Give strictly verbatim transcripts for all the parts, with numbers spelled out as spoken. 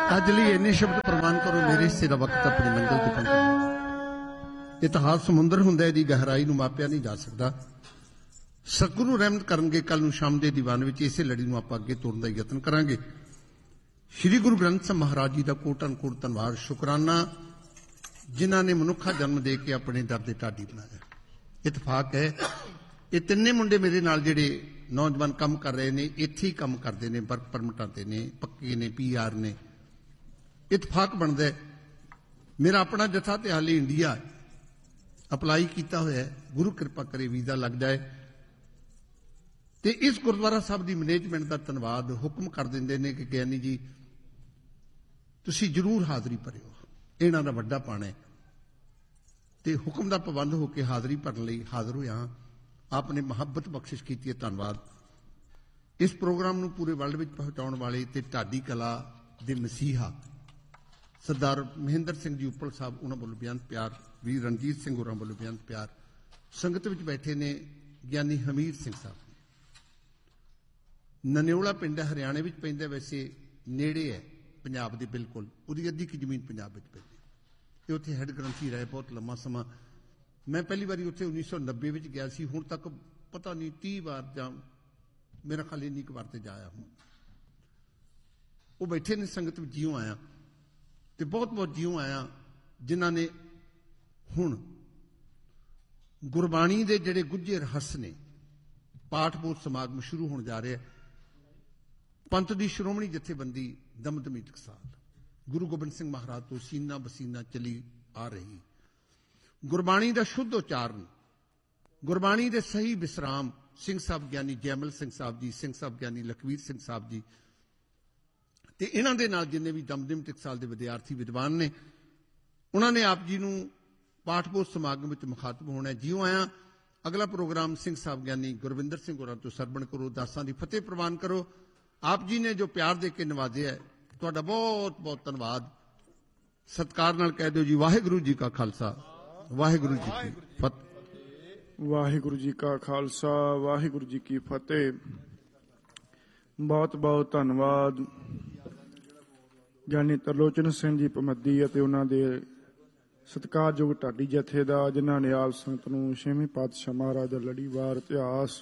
ਅੱਜ ਲਈ ਇੰਨੇ ਸ਼ਬਦ ਪ੍ਰਵਾਨ ਕਰੋ, ਮੇਰੇ ਹਿੱਸੇ ਦਾ ਵਕਤ ਆਪਣੀ ਮੰਜ਼ਿਲ ਤੇ ਪਹੁੰਚਣਾ। ਇਤਿਹਾਸ ਸਮੁੰਦਰ ਹੁੰਦਾ, ਇਹਦੀ ਗਹਿਰਾਈ ਨੂੰ ਮਾਪਿਆ ਨਹੀਂ ਜਾ ਸਕਦਾ। ਸਤਿਗੁਰੂ ਰਹਿਮਤ ਕਰਨਗੇ, ਕੱਲ ਨੂੰ ਸ਼ਾਮ ਦੇ ਦੀਵਾਨ ਵਿੱਚ ਇਸੇ ਲੜੀ ਨੂੰ ਆਪਾਂ ਅੱਗੇ ਤੋਰਨ ਦਾ ਯਤਨ ਕਰਾਂਗੇ। ਸ਼੍ਰੀ ਗੁਰੂ ਗ੍ਰੰਥ ਸਾਹਿਬ ਮਹਾਰਾਜ ਜੀ ਦਾ ਕੋਟ ਅਨਕੋਟ ਧੰਨਵਾਦ, ਸ਼ੁਕਰਾਨਾ, ਜਿਨ੍ਹਾਂ ਨੇ ਮਨੁੱਖਾ ਜਨਮ ਦੇ ਕੇ ਆਪਣੇ ਦਰ ਦੇ ਢਾਡੀ ਬਣਾਇਆ। ਇਤਫਾਕ ਹੈ ਇਹ ਤਿੰਨੇ ਮੁੰਡੇ ਮੇਰੇ ਨਾਲ ਜਿਹੜੇ ਨੌਜਵਾਨ ਕੰਮ ਕਰ ਰਹੇ ਨੇ, ਇੱਥੇ ਹੀ ਕੰਮ ਕਰਦੇ ਨੇ, ਵਰਕ ਪਰਮਿਟਾਂ ਤੇ ਨੇ, ਪੱਕੇ ਨੇ, ਪੀ ਆਰ ਨੇ। ਇਤਫਾਕ ਬਣਦਾ ਮੇਰਾ ਆਪਣਾ ਜਥਾ ਤੇ ਹਾਲੇ ਇੰਡੀਆ ਅਪਲਾਈ ਕੀਤਾ ਹੋਇਆ ਹੈ, ਗੁਰੂ ਕਿਰਪਾ ਕਰੇ ਵੀਜ਼ਾ ਲੱਗ ਜਾਏ ਤੇ ਇਸ ਗੁਰਦੁਆਰਾ ਸਾਹਿਬ ਦੀ ਮੈਨੇਜਮੈਂਟ ਦਾ ਧੰਨਵਾਦ। ਹੁਕਮ ਕਰ ਦਿੰਦੇ ਨੇ ਕਿ ਗਿਆਨੀ ਜੀ ਤੁਸੀਂ ਜ਼ਰੂਰ ਹਾਜ਼ਰੀ ਭਰਿਓ, ਇਹਨਾਂ ਦਾ ਵੱਡਾ ਪਾਣਾ ਹੈ ਤੇ ਹੁਕਮ ਦਾ ਪਾਬੰਦ ਹੋ ਕੇ ਹਾਜ਼ਰੀ ਭਰਨ ਲਈ ਹਾਜ਼ਰ ਹੋਇਆ। ਆਪ ਨੇ ਮੁਹੱਬਤ ਬਖਸ਼ਿਸ਼ ਕੀਤੀ ਹੈ, ਧੰਨਵਾਦ। ਇਸ ਪ੍ਰੋਗਰਾਮ ਨੂੰ ਪੂਰੇ ਵਰਲਡ ਵਿੱਚ ਪਹੁੰਚਾਉਣ ਵਾਲੇ ਤੇ ਢਾਡੀ ਕਲਾ ਦੇ ਮਸੀਹਾ ਸਰਦਾਰ ਮਹਿੰਦਰ ਸਿੰਘ ਜੀ ਉੱਪਲ ਸਾਹਿਬ, ਉਹਨਾਂ ਵੱਲੋਂ ਬੇਅੰਤ ਪਿਆਰ। ਵੀਰ ਰਣਜੀਤ ਸਿੰਘ ਹੋਰਾਂ ਵੱਲੋਂ ਬੇਅੰਤ ਪਿਆਰ। ਸੰਗਤ ਵਿੱਚ ਬੈਠੇ ਨੇ ਗਿਆਨੀ ਹਮੀਰ ਸਿੰਘ ਸਾਹਿਬ। ਨਨਿਓਲਾ ਪਿੰਡ ਹਰਿਆਣੇ ਵਿੱਚ ਪੈਂਦਾ, ਵੈਸੇ ਨੇੜੇ ਹੈ ਪੰਜਾਬ ਦੇ ਬਿਲਕੁਲ, ਉਹਦੀ ਅੱਧੀ ਕੀ ਜ਼ਮੀਨ ਪੰਜਾਬ ਵਿੱਚ ਪੈਂਦੀ। ਇਹ ਉੱਥੇ ਹੈੱਡ ਗ੍ਰੰਥੀ ਰਹੇ ਬਹੁਤ ਲੰਮਾ ਸਮਾਂ। ਮੈਂ ਪਹਿਲੀ ਵਾਰੀ ਉੱਥੇ ਉੱਨੀ ਸੌ ਨੱਬੇ ਵਿੱਚ ਗਿਆ ਸੀ। ਹੁਣ ਤੱਕ ਪਤਾ ਨਹੀਂ ਤੀਹ ਵਾਰ ਜਾਂ ਮੇਰਾ ਖਿਆਲ ਇੰਨੀ ਕੁ ਵਾਰ ਤੇ ਜਾਇਆ ਹੁਣ। ਉਹ ਬੈਠੇ ਨੇ ਸੰਗਤ ਵਿੱਚ, ਜਿਉਂ ਆਇਆ ਤੇ ਬਹੁਤ ਬਹੁਤ ਜਿਉਂ ਆਇਆ ਜਿਨ੍ਹਾਂ ਨੇ ਹੁਣ ਗੁਰਬਾਣੀ ਦੇ ਜਿਹੜੇ ਗੁੱਝੇ ਰਹੱਸ ਨੇ, ਪਾਠ ਪੂਠ ਸਮਾਗਮ ਸ਼ੁਰੂ ਹੋਣ ਜਾ ਰਿਹਾ। ਪੰਥ ਦੀ ਸ਼੍ਰੋਮਣੀ ਜਥੇਬੰਦੀ ਦਮਦਮੀ ਟਕਸਾਲ ਗੁਰੂ ਗੋਬਿੰਦ ਸਿੰਘ ਮਹਾਰਾਜ ਤੋਂ ਸੀਨਾ ਬਸੀਨਾ ਚਲੀ ਆ ਰਹੀ। ਗੁਰਬਾਣੀ ਦਾ ਸ਼ੁੱਧ ਉਚਾਰਨ, ਗੁਰਬਾਣੀ ਦੇ ਸਹੀ ਵਿਸਰਾਮ ਸਿੰਘ ਸਾਹਿਬ ਗਿਆਨੀ ਜੈਮਲ ਸਿੰਘ ਸਾਹਿਬ ਜੀ, ਸਿੰਘ ਸਾਹਿਬ ਗਿਆਨੀ ਲਖਵੀਰ ਸਿੰਘ ਸਾਹਿਬ ਜੀ ਤੇ ਇਹਨਾਂ ਦੇ ਨਾਲ ਜਿੰਨੇ ਵੀ ਦਮਦਮੀ ਟਕਸਾਲ ਦੇ ਵਿਦਿਆਰਥੀ ਵਿਦਵਾਨ ਨੇ, ਉਹਨਾਂ ਨੇ ਆਪ ਜੀ ਨੂੰ ਪਾਠ ਪੂਠ ਸਮਾਗਮ ਵਿੱਚ ਮੁਖਾਤਬ ਹੋਣਾ। ਜਿਉਂ ਆਇਆ ਅਗਲਾ ਪ੍ਰੋਗਰਾਮ ਸਿੰਘ ਸਾਹਿਬ ਗਿਆਨੀ ਗੁਰਵਿੰਦਰ ਸਿੰਘ ਹੋਰਾਂ ਤੋਂ ਸਰਵਣ ਕਰੋ, ਦਾਸਾਂ ਦੀ ਫਤਿਹ ਪ੍ਰਵਾਨ ਕਰੋ। ਆਪ ਜੀ ਨੇ ਜੋ ਪਿਆਰ ਦੇ ਕੇ ਨਵਾਜ਼ਿਆ, ਤੁਹਾਡਾ ਬਹੁਤ ਬਹੁਤ ਧੰਨਵਾਦ। ਸਤਿਕਾਰ ਨਾਲ ਕਹਿ ਦਿਓ ਜੀ ਵਾਹਿਗੁਰੂ ਜੀ ਕਾ ਖਾਲਸਾ, ਵਾਹਿਗੁਰੂ ਜੀ ਕੀ ਫਤਿਹ। ਵਾਹਿਗੁਰੂ ਜੀ ਕਾ ਖਾਲਸਾ, ਵਾਹਿਗੁਰੂ ਜੀ ਕੀ ਫਤਿਹ। ਬਹੁਤ ਬਹੁਤ ਧੰਨਵਾਦ ਗਿਆਨੀ ਤਰਲੋਚਨ ਸਿੰਘ ਜੀ ਭਮੱਦੀ ਅਤੇ ਉਹਨਾਂ ਦੇ ਸਤਿਕਾਰਯੋਗ ਢਾਡੀ ਜਥੇ ਦਾ, ਜਿਨ੍ਹਾਂ ਨੇ ਆਪ ਸੰਗਤ ਨੂੰ ਛੇਵੀਂ ਪਾਤਸ਼ਾਹ ਮਹਾਰਾਜ ਦਾ ਲੜੀਵਾਰ ਇਤਿਹਾਸ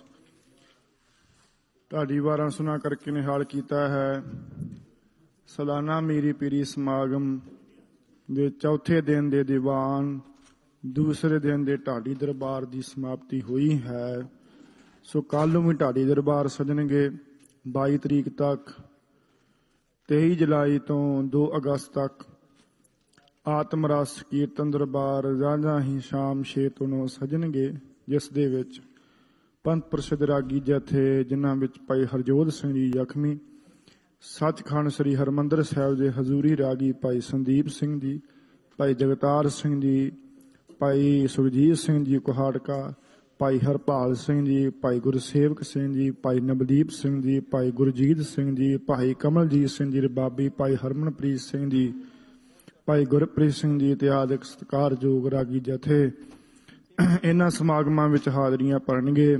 ਢਾਡੀ ਵਾਰਾਂ ਸੁਣਾ ਕਰਕੇ ਨਿਹਾਲ ਕੀਤਾ ਹੈ। ਸਾਲਾਨਾ ਮੀਰੀ ਪੀਰੀ ਸਮਾਗਮ ਦੇ ਚੌਥੇ ਦਿਨ ਦੇ ਦੀਵਾਨ ਦੂਸਰੇ ਦਿਨ ਦੇ ਢਾਡੀ ਦਰਬਾਰ ਦੀ ਸਮਾਪਤੀ ਹੋਈ ਹੈ। ਸੋ ਕੱਲ੍ਹ ਨੂੰ ਵੀ ਢਾਡੀ ਦਰਬਾਰ ਸਜਣਗੇ ਬਾਈ ਤਰੀਕ ਤੱਕ। ਤੇਈ ਜੁਲਾਈ ਤੋਂ ਦੋ ਅਗਸਤ ਤੱਕ ਆਤਮ ਰਸ ਕੀਰਤਨ ਦਰਬਾਰ ਰਾਂਝਾ ਹੀ ਸ਼ਾਮ ਛੇ ਤੋਂ ਨੌ ਸਜਣਗੇ, ਜਿਸ ਦੇ ਵਿੱਚ ਪੰਥ ਪ੍ਰਸਿੱਧ ਰਾਗੀ ਜਥੇ, ਜਿਨ੍ਹਾਂ ਵਿੱਚ ਭਾਈ ਹਰਜੋਤ ਸਿੰਘ ਜੀ ਜ਼ਖਮੀ, ਸੱਚਖੰਡ ਸ੍ਰੀ ਹਰਿਮੰਦਰ ਸਾਹਿਬ ਦੇ ਹਜ਼ੂਰੀ ਰਾਗੀ ਭਾਈ ਸੰਦੀਪ ਸਿੰਘ ਜੀ, ਭਾਈ ਜਗਤਾਰ ਸਿੰਘ ਜੀ, ਭਾਈ ਸੁਰਜੀਤ ਸਿੰਘ ਜੀ ਕੁਹਾੜਕਾ, ਭਾਈ ਹਰਪਾਲ ਸਿੰਘ ਜੀ, ਭਾਈ ਗੁਰਸੇਵਕ ਸਿੰਘ ਜੀ, ਭਾਈ ਨਵਦੀਪ ਸਿੰਘ ਜੀ, ਭਾਈ ਗੁਰਜੀਤ ਸਿੰਘ ਜੀ, ਭਾਈ ਕਮਲਜੀਤ ਸਿੰਘ ਜੀ ਰਬਾਬੀ, ਭਾਈ ਹਰਮਨਪ੍ਰੀਤ ਸਿੰਘ ਜੀ, ਭਾਈ ਗੁਰਪ੍ਰੀਤ ਸਿੰਘ ਜੀ ਤੇ ਆਦਿਕ ਸਤਿਕਾਰਯੋਗ ਰਾਗੀ ਜਥੇ ਇਹਨਾਂ ਸਮਾਗਮਾਂ ਵਿੱਚ ਹਾਜ਼ਰੀਆਂ ਭਰਨਗੇ।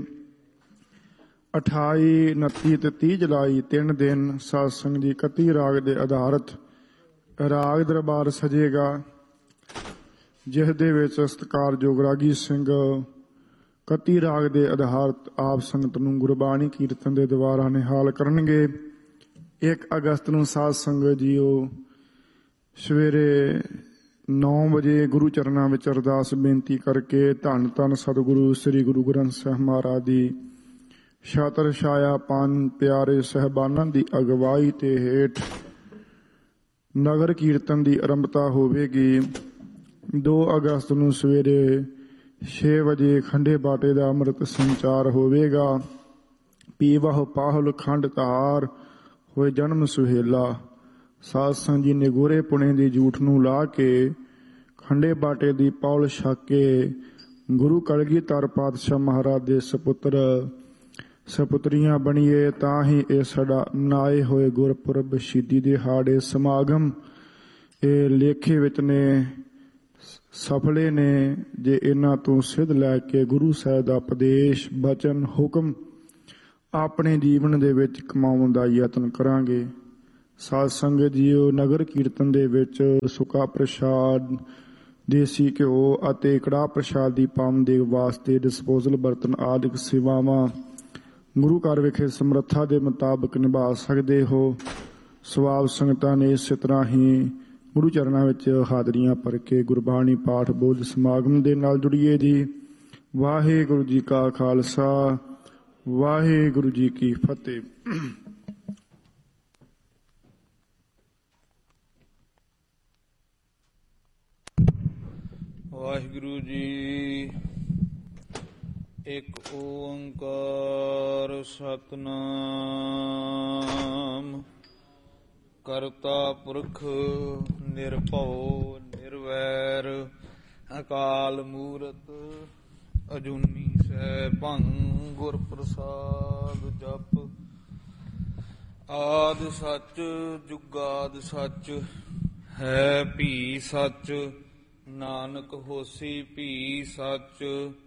ਅਠਾਈ ਉਨੱਤੀ ਤੇ ਤੀਹ ਜੁਲਾਈ ਤਿੰਨ ਦਿਨ ਸਤਸੰਗ ਦੀ ਇਕੱਤੀ ਰਾਗ ਦੇ ਆਧਾਰਿਤ ਰਾਗ ਦਰਬਾਰ ਸਜੇਗਾ, ਜਿਸ ਦੇ ਵਿੱਚ ਸਤਿਕਾਰਯੋਗ ਰਾਗੀ ਸਿੰਘ ਇਕੱਤੀ ਰਾਗ ਦੇ ਆਧਾਰਿਤ ਆਪ ਸੰਗਤ ਨੂੰ ਗੁਰਬਾਣੀ ਕੀਰਤਨ ਦੇ ਦੁਆਰਾ ਨਿਹਾਲ ਕਰਨਗੇ। ਇੱਕ ਅਗਸਤ ਨੂੰ ਸਾਧ ਸੰਗਤ ਜੀਓ ਸਵੇਰੇ ਨੌ ਵਜੇ ਗੁਰੂ ਚਰਨਾਂ ਵਿੱਚ ਅਰਦਾਸ ਬੇਨਤੀ ਕਰਕੇ ਧੰਨ ਧੰਨ ਸਤਿਗੁਰੂ ਸ੍ਰੀ ਗੁਰੂ ਗ੍ਰੰਥ ਸਾਹਿਬ ਮਹਾਰਾਜ ਦੀ ਛਤਰ ਛਾਇਆ ਪੰਜ ਪਿਆਰੇ ਸਹਿਬਾਨਾਂ ਦੀ ਅਗਵਾਈ ਤੇ ਹੇਠ ਨਗਰ ਕੀਰਤਨ ਦੀ ਆਰੰਭਤਾ ਹੋਵੇਗੀ। ਦੋ ਅਗਸਤ ਨੂੰ ਸਵੇਰੇ ਛੇ ਵਜੇ ਖੰਡੇ ਬਾਟੇ ਦਾ ਅੰਮ੍ਰਿਤ ਸੰਚਾਰ ਹੋਵੇਗਾ। ਪੀਵਾਹੁ ਪਾਹੁਲ ਖੰਡ ਧਾਰ ਹੋਏ ਜਨਮ ਸੁਹੇਲਾ। ਸਾਧ ਸੰਗਤ ਜੀ ਨੇ ਗੋਰੇ ਪੁਣੇ ਦੀ ਜੂਠ ਨੂੰ ਲਾ ਕੇ ਖੰਡੇ ਬਾਟੇ ਦੀ ਪੌਲ ਛਕ ਕੇ ਗੁਰੂ ਕਲਗੀਧਰ ਪਾਤਸ਼ਾਹ ਮਹਾਰਾਜ ਦੇ ਸਪੁੱਤਰ ਸਪੁੱਤਰੀਆਂ ਬਣੀਏ, ਤਾਂ ਹੀ ਇਹ ਸਾਡਾ ਨਾਏ ਹੋਏ ਗੁਰਪੁਰਬ ਸ਼ਹੀਦੀ ਦਿਹਾੜੇ ਸਮਾਗਮ ਇਹ ਲੇਖੇ ਵਿੱਚ ਨੇ, ਸਫਲੇ ਨੇ, ਜੇ ਇਹਨਾਂ ਤੋਂ ਸਿੱਧ ਲੈ ਕੇ ਗੁਰੂ ਸਾਹਿਬ ਦਾ ਉਪਦੇਸ਼ ਬਚਨ ਹੁਕਮ ਆਪਣੇ ਜੀਵਨ ਦੇ ਵਿੱਚ ਕਮਾਉਣ ਦਾ ਯਤਨ ਕਰਾਂਗੇ। ਸਾਧ ਸੰਗਤ ਜੀਓ, ਨਗਰ ਕੀਰਤਨ ਦੇ ਵਿੱਚ ਸੁੱਕਾ ਪ੍ਰਸ਼ਾਦ, ਦੇਸੀ ਘਿਓ ਅਤੇ ਕੜਾਹ ਪ੍ਰਸ਼ਾਦ ਦੀ ਪਾਵਨ ਦੇਗ ਵਾਸਤੇ ਡਿਸਪੋਜ਼ਲ ਬਰਤਨ ਆਦਿਕ ਸੇਵਾਵਾਂ ਗੁਰੂ ਘਰ ਵਿਖੇ ਸਮਰੱਥਾ ਦੇ ਮੁਤਾਬਕ ਨਿਭਾ ਸਕਦੇ ਹੋ। ਸਵਾਬ ਸੰਗਤਾਂ ਨੇ ਇਸੇ ਤਰ੍ਹਾਂ ਹੀ ਗੁਰੂ ਚਰਨਾਂ ਵਿੱਚ ਹਾਜ਼ਰੀਆਂ ਭਰ ਕੇ ਗੁਰਬਾਣੀ ਪਾਠ ਬੋਧ ਸਮਾਗਮ ਦੇ ਨਾਲ ਜੁੜੀਏ ਜੀ। ਵਾਹਿਗੁਰੂ ਜੀ ਕਾ ਖਾਲਸਾ, ਵਾਹਿਗੁਰੂ ਜੀ ਕੀ ਫਤਿਹ। ਵਾਹਿਗੁਰੂ ਜੀ। ਇੱਕ ਓੰਕਾਰ ਸਤਿਨਾਮ ਕਰਤਾ ਪੁਰਖ ਨਿਰਭਉ ਨਿਰਵੈਰ ਅਕਾਲ ਮੂਰਤ ਅਜੂਨੀ ਸੈਭੰ ਗੁਰ ਪ੍ਰਸਾਦ ਜਪ। ਆਦਿ ਸੱਚ ਜੁਗਾਦਿ ਸੱਚ ਹੈ ਭੀ ਸੱਚ, ਨਾਨਕ ਹੋਸੀ ਭੀ ਸੱਚ।